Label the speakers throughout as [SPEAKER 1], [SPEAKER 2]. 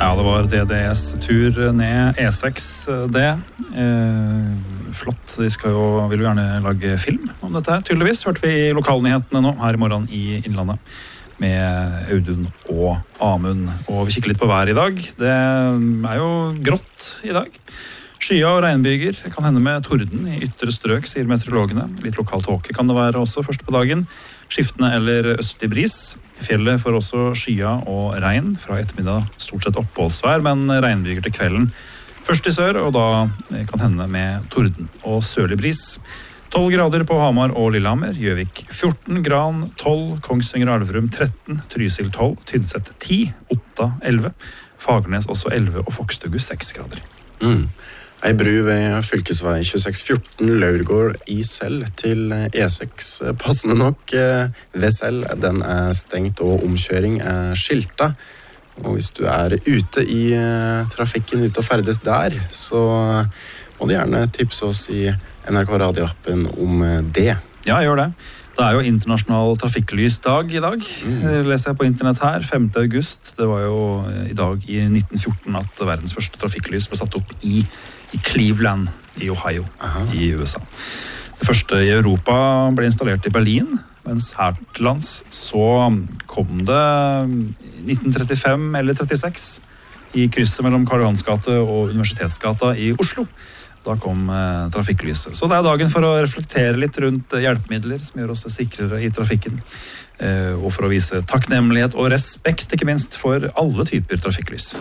[SPEAKER 1] Ja, det var DDS tur ned E6 det. Flott, de vil jo gjerne lage film om dette her, tydeligvis. Hørte vi i lokalnyhetene nå, her i morgen i Innlandet, med Audun og Amund. Og vi kikker litt på været i dag. Det jo grått i dag. Skya og regnbyger kan hende med torden i ytre strøk, sier meteorologene. Litt lokal tåke kan det være også først på dagen. Skiftende eller østlig bris. Fjellet får også skya og regn. Fra ettermiddag stort sett oppholdsvær, men regnbyger til kvelden. Først i sør, og da kan hende med torden og sørlig bris. 12 grader på Hamar og Lillehammer, Gjøvik 14, Gran 12, Kongsvinger og Elverum 13, Trysil 12, Tynset 10, Otta 11, Fagernes også 11 og Fokstugu 6 grader.
[SPEAKER 2] Ei bru ved fylkesvei 2614 Laurgård i Sel til E6, passende nok ved Sel, den stengt og omkjøring skilta. Og hvis du ute i trafikken, ute og ferdes der, så må du gjerne tipse oss i NRK radioappen om det.
[SPEAKER 1] Ja, gjør det. Det jo internasjonal trafikklysdag i dag, leser jeg på internett her, 5. august. Det var jo i dag i 1914 at verdens første trafikklys ble satt opp i Cleveland i Ohio i USA. Det første i Europa ble installert i Berlin, mens her til lands så kom det 1935 eller 36 i krysset mellom Karl Johans gate og Universitetsgata i Oslo. Da kom trafikklyset. Så det dagen for å reflektere litt rundt hjelpemidler som gjør oss sikrere i trafikken, og for å vise takknemlighet og respekt, ikke minst, for alle typer trafikklys.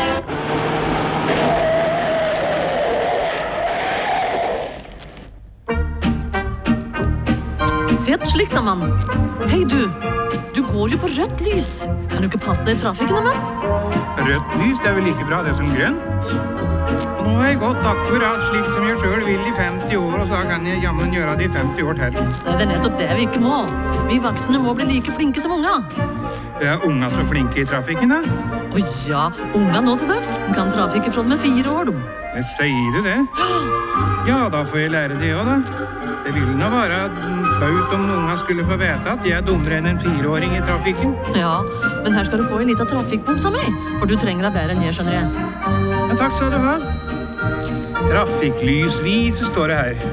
[SPEAKER 3] Sett slik, da, mann. Hei, du går jo på rødt lys. Kan du ikke passe deg i trafikken, da, mann?
[SPEAKER 4] Rødt lys, det vel like bra det som grønt. Nå har jeg gått akkurat slik som jeg selv vil i 50 år, og så kan jeg jammen gjøre det i 50 år til.
[SPEAKER 3] Det nettopp det vi ikke må. Vi voksne må bli like flinke som unga.
[SPEAKER 4] Det unga så flinke i trafikken, da?
[SPEAKER 3] Ja, unga nå til dags kan trafikke fra med 4 år, de.
[SPEAKER 4] Men sier du det? Ja, da får jeg lære det også, da. Det vil nå være flaut om unga skulle få vite at jeg dummere enn en 4-åring i trafikken.
[SPEAKER 3] Ja, men her skal du få en liten trafikkbok av meg, for du trenger deg bedre enn jeg, skjønner jeg.
[SPEAKER 4] Ja, takk skal du ha. Trafikklysvise står det her.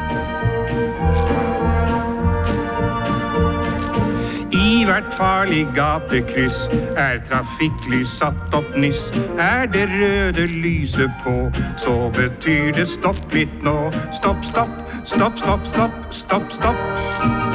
[SPEAKER 4] I hvert farlig gatekryss trafikklys satt opp nyss. Det røde lyset på, så betyr det stopp litt nå. Stopp, stopp, stopp, stopp, stopp, stopp, stopp.